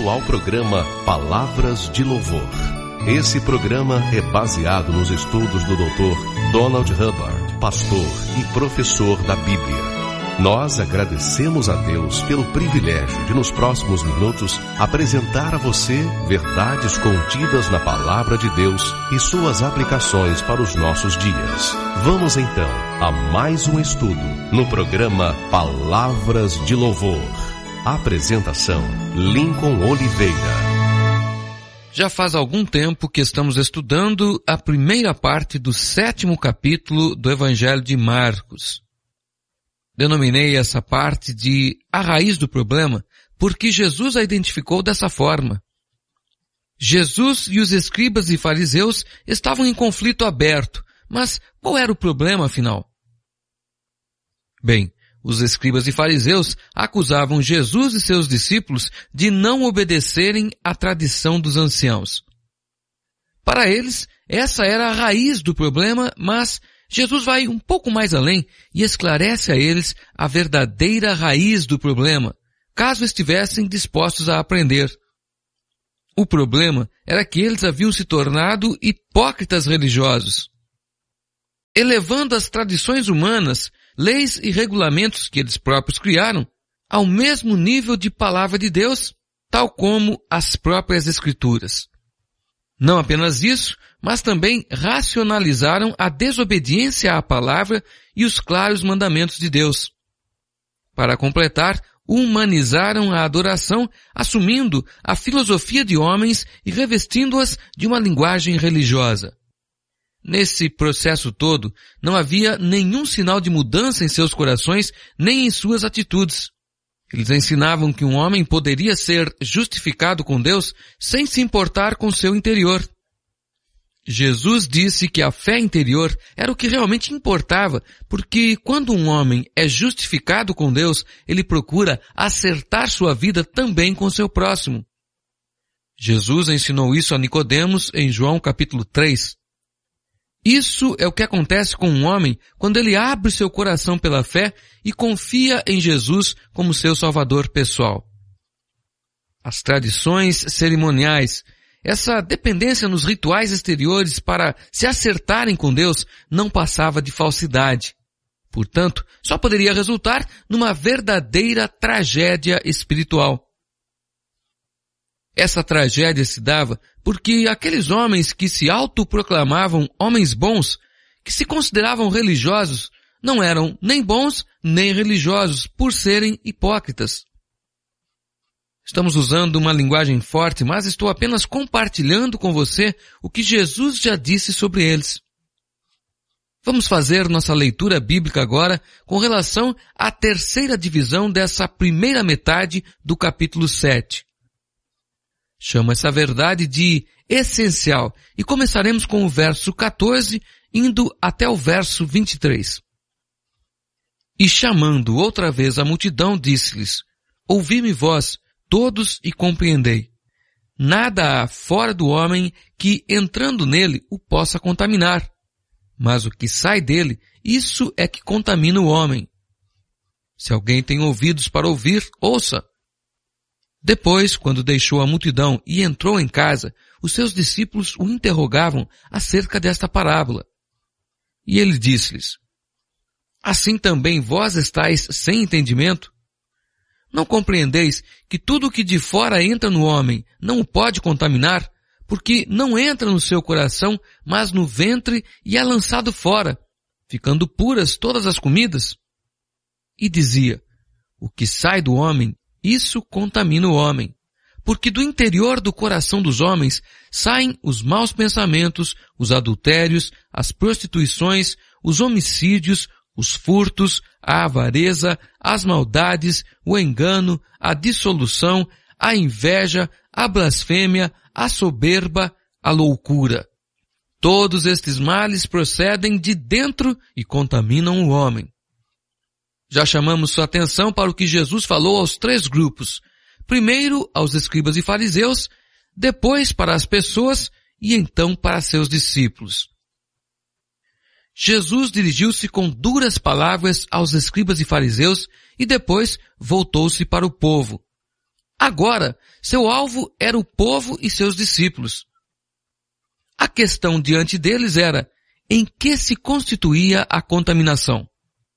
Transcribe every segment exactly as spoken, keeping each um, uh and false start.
bem-vindo ao programa Palavras de Louvor. Esse programa é baseado nos estudos do doutor Donald Hubbard, pastor e professor da Bíblia. Nós agradecemos a Deus pelo privilégio de, nos próximos minutos, apresentar a você verdades contidas na Palavra de Deus e suas aplicações para os nossos dias. Vamos então a mais um estudo no programa Palavras de Louvor. Apresentação: Lincoln Oliveira. Já faz algum tempo que estamos estudando a primeira parte do sétimo capítulo do Evangelho de Marcos. Denominei essa parte de a raiz do problema, porque Jesus a identificou dessa forma. Jesus e os escribas e fariseus estavam em conflito aberto, mas qual era o problema afinal? Bem, os escribas e fariseus acusavam Jesus e seus discípulos de não obedecerem à tradição dos anciãos. Para eles, essa era a raiz do problema, mas Jesus vai um pouco mais além e esclarece a eles a verdadeira raiz do problema, caso estivessem dispostos a aprender. O problema era que eles haviam se tornado hipócritas religiosos. Elevando as tradições humanas, leis e regulamentos que eles próprios criaram, ao mesmo nível de palavra de Deus, tal como as próprias Escrituras. Não apenas isso, mas também racionalizaram a desobediência à palavra e os claros mandamentos de Deus. Para completar, humanizaram a adoração, assumindo a filosofia de homens e revestindo-as de uma linguagem religiosa. Nesse processo todo, não havia nenhum sinal de mudança em seus corações, nem em suas atitudes. Eles ensinavam que um homem poderia ser justificado com Deus sem se importar com seu interior. Jesus disse que a fé interior era o que realmente importava, porque quando um homem é justificado com Deus, ele procura acertar sua vida também com seu próximo. Jesus ensinou isso a Nicodemos em João capítulo três. Isso é o que acontece com um homem quando ele abre seu coração pela fé e confia em Jesus como seu Salvador pessoal. As tradições cerimoniais, essa dependência nos rituais exteriores para se acertarem com Deus não passava de falsidade. Portanto, só poderia resultar numa verdadeira tragédia espiritual. Essa tragédia se dava porque aqueles homens que se autoproclamavam homens bons, que se consideravam religiosos, não eram nem bons nem religiosos por serem hipócritas. Estamos usando uma linguagem forte, mas estou apenas compartilhando com você o que Jesus já disse sobre eles. Vamos fazer nossa leitura bíblica agora com relação à terceira divisão dessa primeira metade do capítulo sete. Chama essa verdade de essencial e começaremos com o verso quatorze, indo até o verso vinte e três. E chamando outra vez a multidão, disse-lhes: Ouvi-me vós, todos, e compreendei. Nada há fora do homem que, entrando nele, o possa contaminar. Mas o que sai dele, isso é que contamina o homem. Se alguém tem ouvidos para ouvir, ouça. Depois, quando deixou a multidão e entrou em casa, os seus discípulos o interrogavam acerca desta parábola. E ele disse-lhes: Assim também vós estáis sem entendimento? Não compreendeis que tudo o que de fora entra no homem não o pode contaminar, porque não entra no seu coração, mas no ventre e é lançado fora, ficando puras todas as comidas? E dizia: O que sai do homem, isso contamina o homem, porque do interior do coração dos homens saem os maus pensamentos, os adultérios, as prostituições, os homicídios, os furtos, a avareza, as maldades, o engano, a dissolução, a inveja, a blasfêmia, a soberba, a loucura. Todos estes males procedem de dentro e contaminam o homem. Já chamamos sua atenção para o que Jesus falou aos três grupos. Primeiro aos escribas e fariseus, depois para as pessoas e então para seus discípulos. Jesus dirigiu-se com duras palavras aos escribas e fariseus e depois voltou-se para o povo. Agora, seu alvo era o povo e seus discípulos. A questão diante deles era: em que se constituía a contaminação?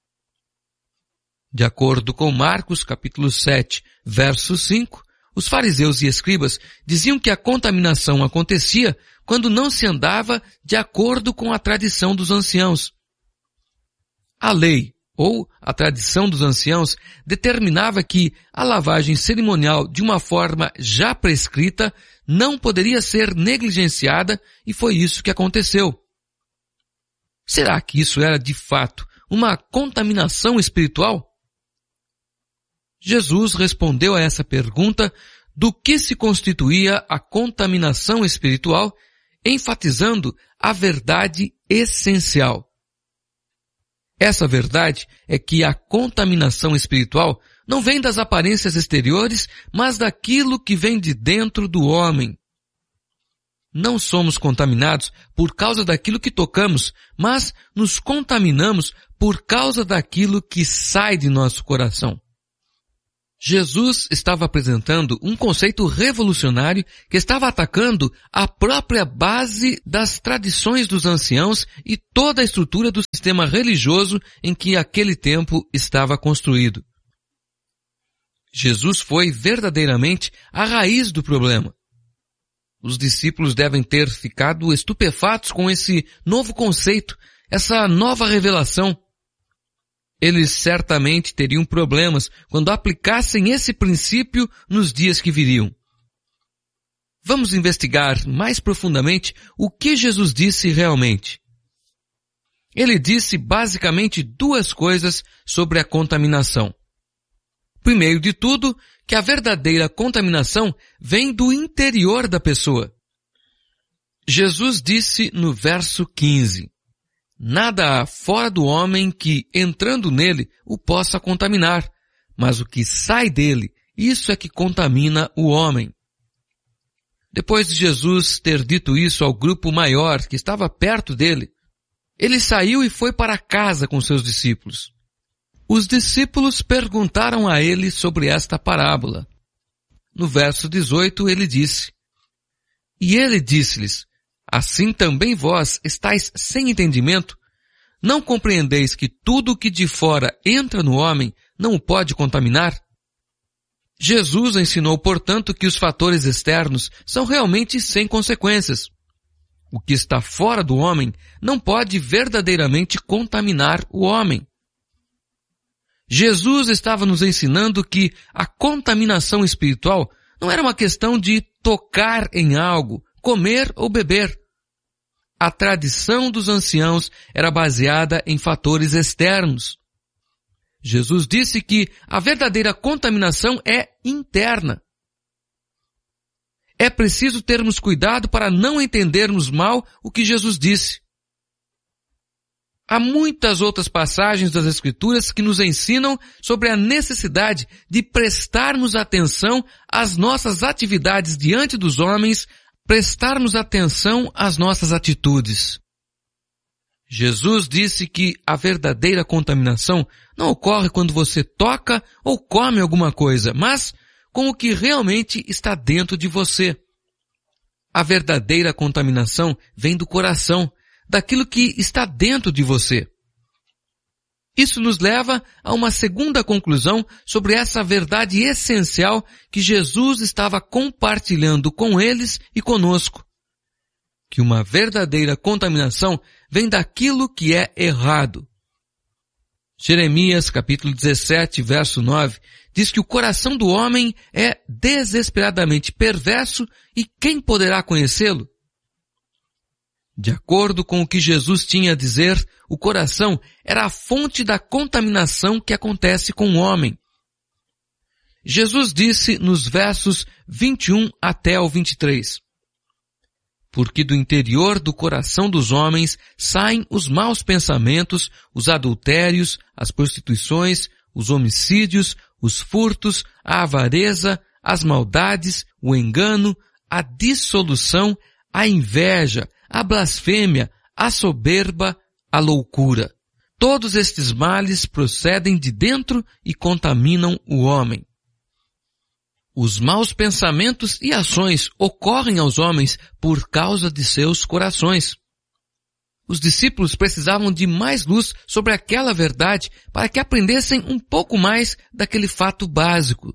De acordo com Marcos, capítulo sete, verso cinco, os fariseus e escribas diziam que a contaminação acontecia quando não se andava de acordo com a tradição dos anciãos. A lei, ou a tradição dos anciãos, determinava que a lavagem cerimonial de uma forma já prescrita não poderia ser negligenciada, e foi isso que aconteceu. Será que isso era de fato uma contaminação espiritual? Jesus respondeu a essa pergunta do que se constituía a contaminação espiritual, enfatizando a verdade essencial. Essa verdade é que a contaminação espiritual não vem das aparências exteriores, mas daquilo que vem de dentro do homem. Não somos contaminados por causa daquilo que tocamos, mas nos contaminamos por causa daquilo que sai de nosso coração. Jesus estava apresentando um conceito revolucionário que estava atacando a própria base das tradições dos anciãos e toda a estrutura do sistema religioso em que aquele tempo estava construído. Jesus foi verdadeiramente a raiz do problema. Os discípulos devem ter ficado estupefatos com esse novo conceito, essa nova revelação. Eles certamente teriam problemas quando aplicassem esse princípio nos dias que viriam. Vamos investigar mais profundamente o que Jesus disse realmente. Ele disse basicamente duas coisas sobre a contaminação. Primeiro de tudo, que a verdadeira contaminação vem do interior da pessoa. Jesus disse no verso quinze: nada há fora do homem que, entrando nele, o possa contaminar, mas o que sai dele, isso é que contamina o homem. Depois de Jesus ter dito isso ao grupo maior que estava perto dele, ele saiu e foi para casa com seus discípulos. Os discípulos perguntaram a ele sobre esta parábola. No verso dezoito ele disse: e ele disse-lhes: assim também vós estáis sem entendimento? Não compreendeis que tudo o que de fora entra no homem não o pode contaminar? Jesus ensinou, portanto, que os fatores externos são realmente sem consequências. O que está fora do homem não pode verdadeiramente contaminar o homem. Jesus estava nos ensinando que a contaminação espiritual não era uma questão de tocar em algo, comer ou beber. A tradição dos anciãos era baseada em fatores externos. Jesus disse que a verdadeira contaminação é interna. É preciso termos cuidado para não entendermos mal o que Jesus disse. Há muitas outras passagens das Escrituras que nos ensinam sobre a necessidade de prestarmos atenção às nossas atividades diante dos homens, prestarmos atenção às nossas atitudes. Jesus disse que a verdadeira contaminação não ocorre quando você toca ou come alguma coisa, mas com o que realmente está dentro de você. A verdadeira contaminação vem do coração, daquilo que está dentro de você. Isso nos leva a uma segunda conclusão sobre essa verdade essencial que Jesus estava compartilhando com eles e conosco. Que uma verdadeira contaminação vem daquilo que é errado. Jeremias capítulo dezessete, verso nove, diz que o coração do homem é desesperadamente perverso e quem poderá conhecê-lo? De acordo com o que Jesus tinha a dizer, o coração era a fonte da contaminação que acontece com o homem. Jesus disse nos versos vinte e um até o vinte e três, porque do interior do coração dos homens saem os maus pensamentos, os adultérios, as prostituições, os homicídios, os furtos, a avareza, as maldades, o engano, a dissolução, a inveja, a blasfêmia, a soberba, a loucura. Todos estes males procedem de dentro e contaminam o homem. Os maus pensamentos e ações ocorrem aos homens por causa de seus corações. Os discípulos precisavam de mais luz sobre aquela verdade para que aprendessem um pouco mais daquele fato básico.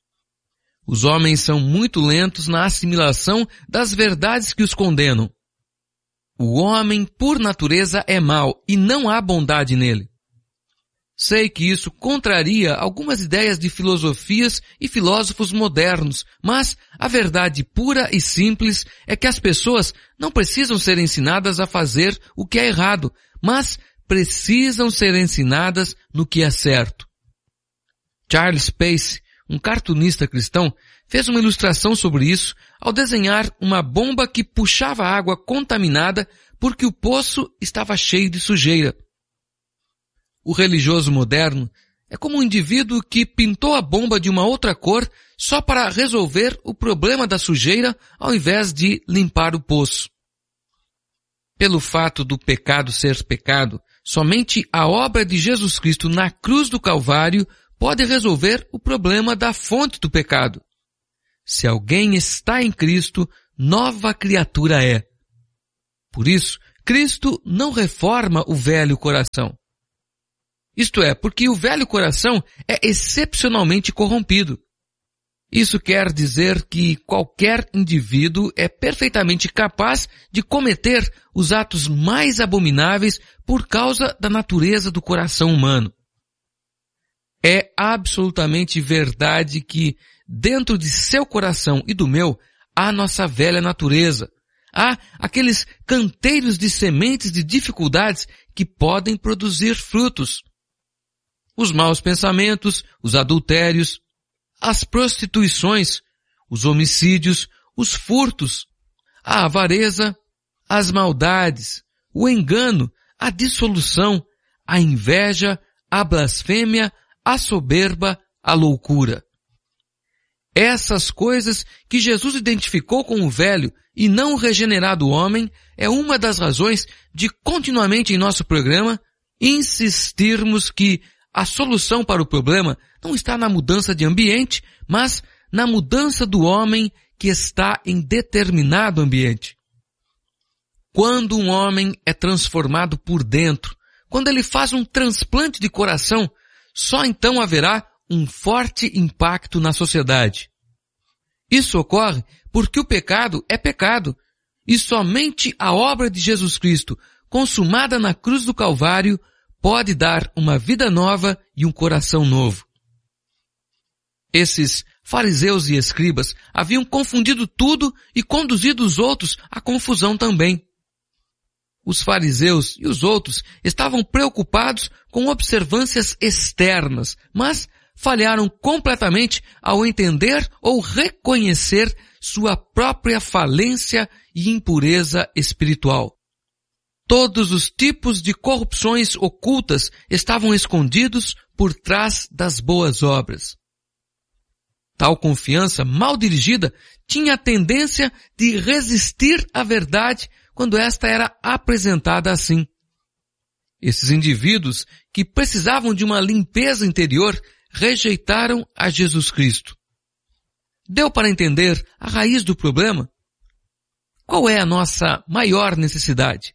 Os homens são muito lentos na assimilação das verdades que os condenam. O homem, por natureza, é mau e não há bondade nele. Sei que isso contraria algumas ideias de filosofias e filósofos modernos, mas a verdade pura e simples é que as pessoas não precisam ser ensinadas a fazer o que é errado, mas precisam ser ensinadas no que é certo. Charles Pace, um cartunista cristão, fez uma ilustração sobre isso ao desenhar uma bomba que puxava água contaminada porque o poço estava cheio de sujeira. O religioso moderno é como um indivíduo que pintou a bomba de uma outra cor só para resolver o problema da sujeira ao invés de limpar o poço. Pelo fato do pecado ser pecado, somente a obra de Jesus Cristo na cruz do Calvário pode resolver o problema da fonte do pecado. Se alguém está em Cristo, nova criatura é. Por isso, Cristo não reforma o velho coração. Isto é, porque o velho coração é excepcionalmente corrompido. Isso quer dizer que qualquer indivíduo é perfeitamente capaz de cometer os atos mais abomináveis por causa da natureza do coração humano. É absolutamente verdade que dentro de seu coração e do meu há nossa velha natureza. Há aqueles canteiros de sementes de dificuldades que podem produzir frutos. Os maus pensamentos, os adultérios, as prostituições, os homicídios, os furtos, a avareza, as maldades, o engano, a dissolução, a inveja, a blasfêmia, a soberba, a loucura. Essas coisas que Jesus identificou com o velho e não regenerado homem é uma das razões de continuamente em nosso programa insistirmos que a solução para o problema não está na mudança de ambiente, mas na mudança do homem que está em determinado ambiente. Quando um homem é transformado por dentro, quando ele faz um transplante de coração, só então haverá um forte impacto na sociedade. Isso ocorre porque o pecado é pecado, e somente a obra de Jesus Cristo, consumada na cruz do Calvário, pode dar uma vida nova e um coração novo. Esses fariseus e escribas haviam confundido tudo e conduzido os outros à confusão também. Os fariseus e os outros estavam preocupados com observâncias externas, mas falharam completamente ao entender ou reconhecer sua própria falência e impureza espiritual. Todos os tipos de corrupções ocultas estavam escondidos por trás das boas obras. Tal confiança mal dirigida tinha a tendência de resistir à verdade quando esta era apresentada assim. Esses indivíduos que precisavam de uma limpeza interior rejeitaram a Jesus Cristo. Deu para entender a raiz do problema? Qual é a nossa maior necessidade?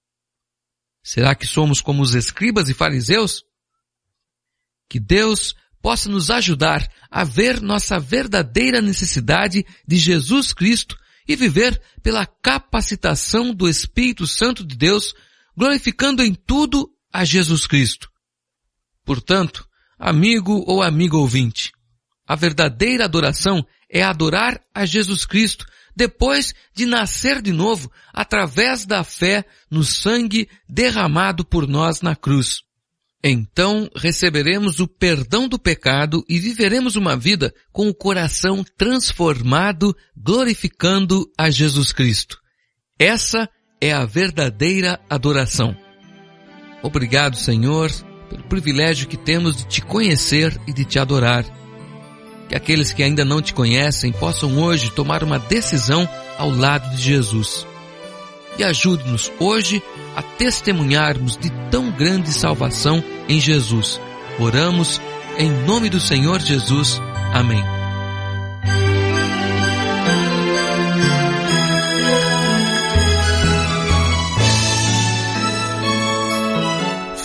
Será que somos como os escribas e fariseus? Que Deus possa nos ajudar a ver nossa verdadeira necessidade de Jesus Cristo e viver pela capacitação do Espírito Santo de Deus, glorificando em tudo a Jesus Cristo. Portanto, amigo ou amiga ouvinte, a verdadeira adoração é adorar a Jesus Cristo depois de nascer de novo através da fé no sangue derramado por nós na cruz. Então receberemos o perdão do pecado e viveremos uma vida com o coração transformado, glorificando a Jesus Cristo. Essa é a verdadeira adoração. Obrigado, Senhor, pelo privilégio que temos de te conhecer e de te adorar. Que aqueles que ainda não te conhecem possam hoje tomar uma decisão ao lado de Jesus. E ajude-nos hoje a testemunharmos de tão grande salvação em Jesus. Oramos em nome do Senhor Jesus. Amém.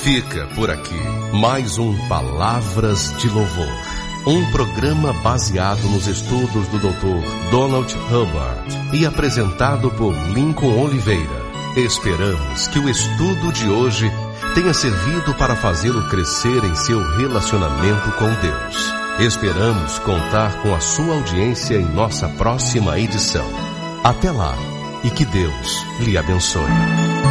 Fica por aqui mais um Palavras de Louvor, um programa baseado nos estudos do doutor Donald Hubbard e apresentado por Lincoln Oliveira. Esperamos que o estudo de hoje tenha servido para fazê-lo crescer em seu relacionamento com Deus. Esperamos contar com a sua audiência em nossa próxima edição. Até lá e que Deus lhe abençoe.